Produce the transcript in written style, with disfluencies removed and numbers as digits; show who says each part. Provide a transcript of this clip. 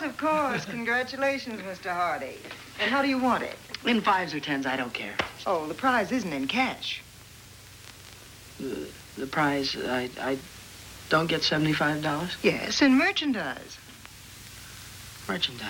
Speaker 1: of course. Congratulations, Mr. Hardy. And how do you want it?
Speaker 2: In 5s or 10s, I don't care.
Speaker 1: Oh, the prize isn't in cash.
Speaker 2: The prize, I don't get $75?
Speaker 1: Yes, in merchandise.
Speaker 2: Merchandise.